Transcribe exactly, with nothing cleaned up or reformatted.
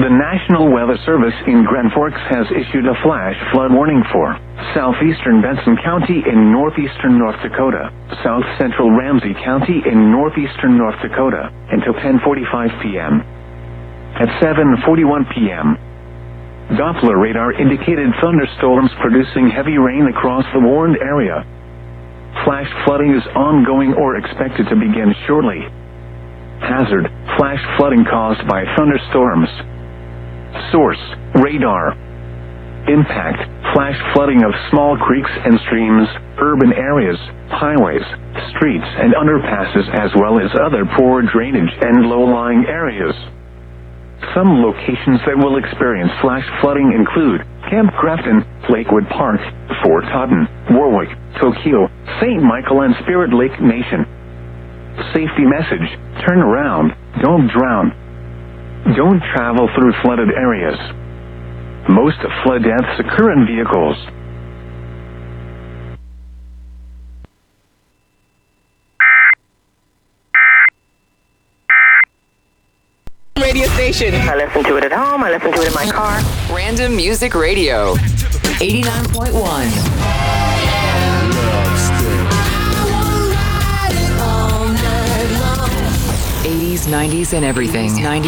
The National Weather Service in Grand Forks has issued a flash flood warning for southeastern Benson County in northeastern North Dakota, south central Ramsey County in northeastern North Dakota until ten forty-five p.m. At seven forty-one p.m., Doppler radar indicated thunderstorms producing heavy rain across the warned area. Flash flooding is ongoing or expected to begin shortly. Hazard: flash flooding caused by thunderstorms. Source: radar. Impact: flash flooding of small creeks and streams, urban areas, highways, streets and underpasses, as well as other poor drainage and low-lying areas. Some locations that will experience flash flooding include Camp Grafton, Lakewood Park, Fort Totten, Warwick, Tokyo, Saint Michael and Spirit Lake Nation. Safety message: turn around, don't drown. Don't travel through flooded areas. Most flood deaths occur in vehicles. Radio station. I listen to it at home, I listen to it in my car. Random Music Radio. eighty-nine point one. eighties, nineties, and everything.